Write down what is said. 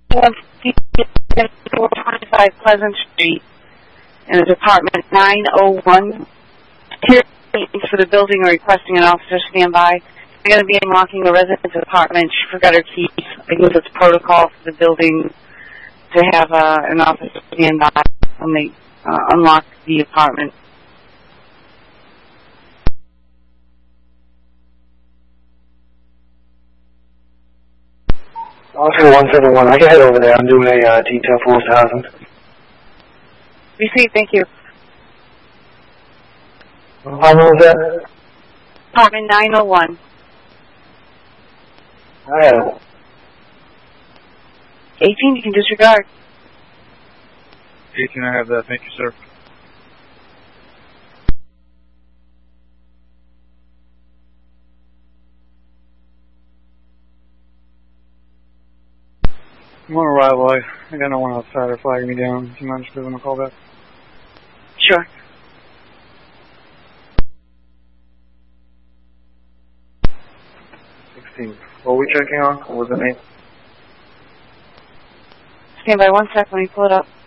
425 Pleasant Street, and it's apartment 901. Here for the building or requesting an officer standby. We're going to be unlocking the resident's apartment. She forgot her keys. I guess it's protocol for the building to have an officer standby when they unlock the apartment. Officer 171, I can head over there. I'm doing a detail for 4,000. Receive, thank you. How long was that? Apartment 901. Alright. 18, you can disregard. 18, I have that. Thank you, sir. I'm on arrival. I got no one outside. They're flagging me down. Do you mind just giving them a call back? Sure. What are we checking on? What was the name? Stand by 1 sec, let me pull it up.